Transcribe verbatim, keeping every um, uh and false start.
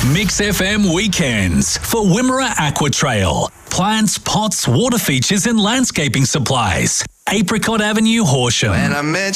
Mix F M Weekends for Wimmera Aqua Trail. Plants, pots, water features and landscaping supplies. Apricot Avenue, Horsham. When I met